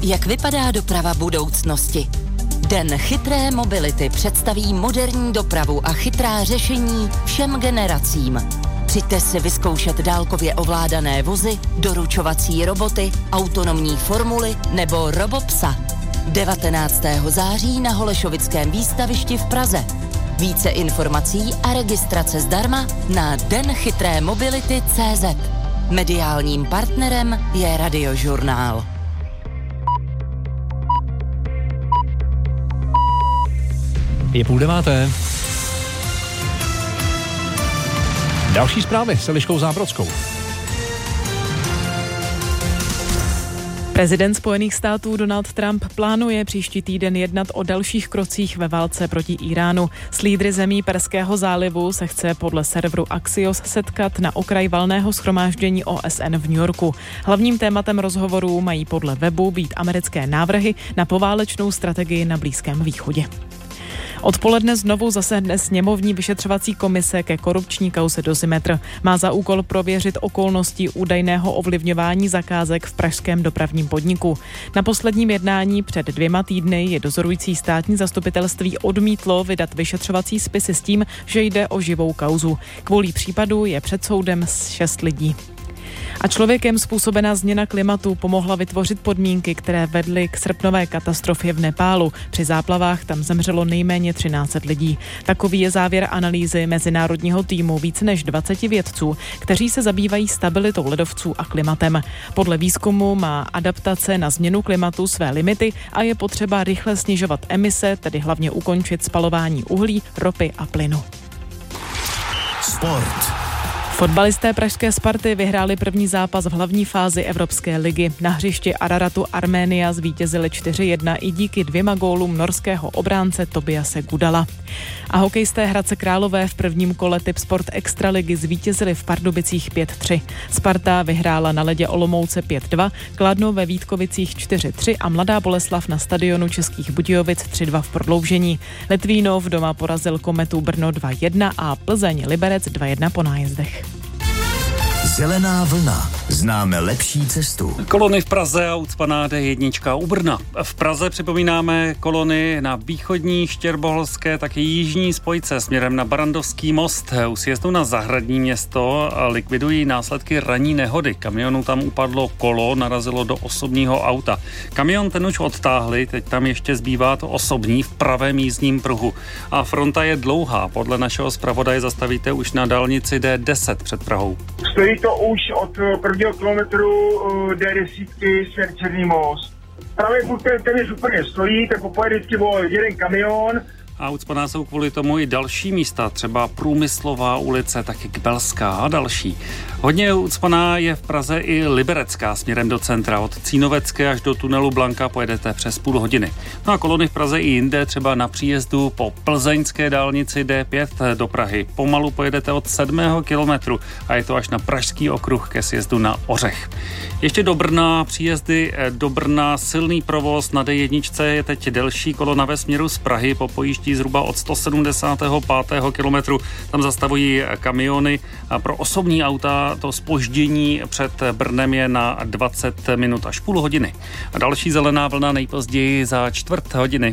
Jak vypadá doprava budoucnosti? Den chytré mobility představí moderní dopravu a chytrá řešení všem generacím. Přijďte si vyzkoušet dálkově ovládané vozy, doručovací roboty, autonomní formuly nebo robopsa. 19. září na Holešovickém výstavišti v Praze. Více informací a registrace zdarma na denchytrémobility.cz. Mediálním partnerem je Radiožurnál. Je 8:30. Další zprávy s Eliškou Zábrodskou. Prezident Spojených států Donald Trump plánuje příští týden jednat o dalších krocích ve válce proti Íránu. S lídry zemí Perského zálivu se chce podle serveru Axios setkat na okraj valného shromáždění OSN v New Yorku. Hlavním tématem rozhovorů mají podle webu být americké návrhy na poválečnou strategii na Blízkém východě. Odpoledne znovu zasedne sněmovní vyšetřovací komise ke korupční kauze Dozimetr. Má za úkol prověřit okolnosti údajného ovlivňování zakázek v pražském dopravním podniku. Na posledním jednání před 2 týdny je dozorující státní zastupitelství odmítlo vydat vyšetřovací spisy s tím, že jde o živou kauzu. Kvůli případu je před soudem 6 lidí. A člověkem způsobená změna klimatu pomohla vytvořit podmínky, které vedly k srpnové katastrofě v Nepálu. Při záplavách tam zemřelo nejméně 13 lidí. Takový je závěr analýzy mezinárodního týmu více než 20 vědců, kteří se zabývají stabilitou ledovců a klimatem. Podle výzkumu má adaptace na změnu klimatu své limity a je potřeba rychle snižovat emise, tedy hlavně ukončit spalování uhlí, ropy a plynu. Sport. Fotbalisté pražské Sparty vyhráli první zápas v hlavní fázi Evropské ligy. Na hřišti Araratu Arménia zvítězili 4-1 i díky 2 gólům norského obránce Tobiase Gudala. A hokejisté Hradce Králové v prvním kole Tipsport Extraligy zvítězili v Pardubicích 5-3. Sparta vyhrála na ledě Olomouce 5-2, Kladno ve Vítkovicích 4-3 a Mladá Boleslav na stadionu Českých Budějovic 3-2 v prodloužení. Litvínov doma porazil Kometu Brno 2-1 a Plzeň Liberec 2-1 po nájezdech. Zelená vlna. Známe lepší cestu. Kolony v Praze a ucpaná D1 u Brna. V Praze připomínáme kolony na východní Štěrboholské, také jižní spojce směrem na Barandovský most. U sjezdu na Zahradní Město likvidují následky ranní nehody. Kamionu tam upadlo kolo, narazilo do osobního auta. Kamion ten už odtáhli, teď tam ještě zbývá to osobní v pravém jízdním pruhu. A fronta je dlouhá. Podle našeho zpravodaje zastavíte už na dálnici D10 před Prahou. Stojí to už od prvního kilometru D10 směr Černý most. Právě pokud ten úplně stojí, tak popojede vždycky jeden kamion. A ucpaná jsou kvůli tomu i další místa, třeba Průmyslová ulice, taky Kbelská a další. Hodně ucpaná je v Praze i Liberecká směrem do centra. Od Cínovecké až do tunelu Blanka pojedete přes půl hodiny. No a kolony v Praze i jinde, třeba na příjezdu po plzeňské dálnici D5 do Prahy. Pomalu pojedete od 7. kilometru a je to až na Pražský okruh ke sjezdu na Ořech. Ještě do Brna, příjezdy do Brna, silný provoz na D1 je teď delší kolona ve směru z Prahy po pojíždí zhruba od 175. kilometru. Tam zastavují kamiony a pro osobní auta to zpoždění před Brnem je na 20 minut až půl hodiny. A další zelená vlna nejpozději za čtvrt hodiny.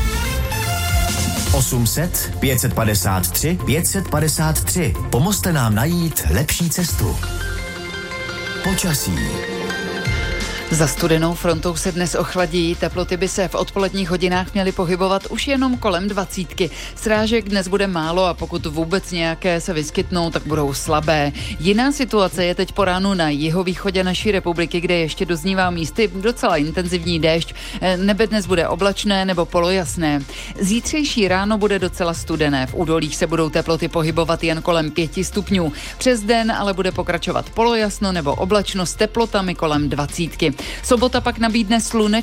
800 553 553. Pomozte nám najít lepší cestu. Počasí. Za studenou frontou se dnes ochladí, teploty by se v odpoledních hodinách měly pohybovat už jenom kolem 20. Srážek dnes bude málo a pokud vůbec nějaké se vyskytnou, tak budou slabé. Jiná situace je teď po ránu na jihovýchodě naší republiky, kde ještě doznívá místy docela intenzivní déšť. Nebe dnes bude oblačné nebo polojasné. Zítřejší ráno bude docela studené. V údolích se budou teploty pohybovat jen kolem 5 stupňů. Přes den ale bude pokračovat polojasno nebo oblačno s teplotami kolem 20. Sobota pak nabídne slunečný